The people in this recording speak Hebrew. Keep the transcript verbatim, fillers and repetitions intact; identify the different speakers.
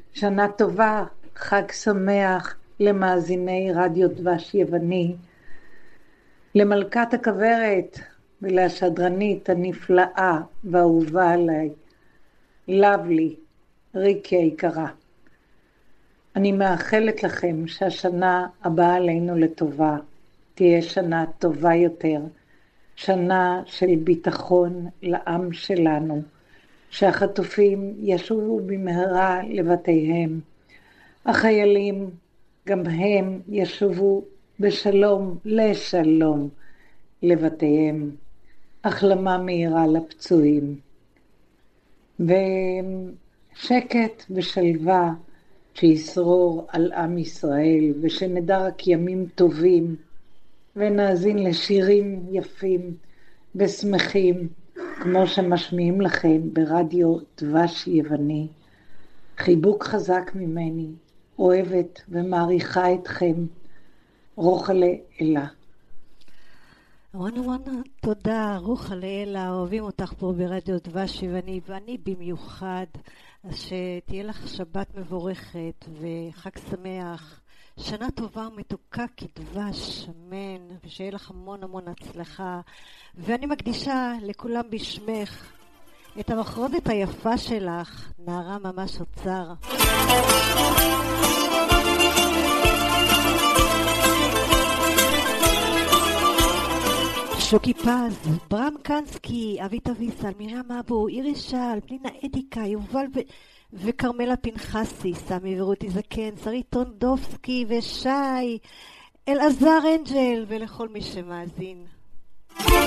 Speaker 1: שנה טובה, חג שמח למאזיני רדיו דבש יווני, למלכת הכוורת ולשדרנית הנפלאה והאהובה עליי, לבלי, ריקי היקרה. אני מאחלת לכם שהשנה הבאה עלינו לטובה, תהיה שנה טובה יותר, שנה של ביטחון לעם שלנו, שהחטופים ישובו במהרה לבתיהם, החיילים גם הם ישובו בשלום לשלום לבתיהם, החלמה מהירה לפצועים, ושקט ושלווה שישרור על עם ישראל, ושנדע רק ימים טובים, ונאזין לשירים יפים ושמחים, כמו שמשמיעים לכם ברדיו דבש יווני. חיבוק חזק ממני, אוהבת ומעריכה אתכם, רוחלה אלה.
Speaker 2: וואנה וואנה, תודה, רוחלה אלה, אוהבים אותך פה ברדיו דבש יווני, ואני במיוחד. אז שתהיה לך שבת מבורכת וחג שמח, שנה טובה ומתוקה כדבש, אמן, ושיהיה לך המון המון הצלחה. ואני מקדישה לכולם בשמך את המחרוזת היפה שלך, נערה ממש אוצר. שוקי פז, ברם קנסקי, אבית אביסל, מרים אבו, איריס שעל, פנינה אדיקה, יובל ו... וקרמלה פנחסי, סמי ורותי זקן, שרית טונדובסקי ושי, אלעזר אנג'ל, ולכל מי שמאזין.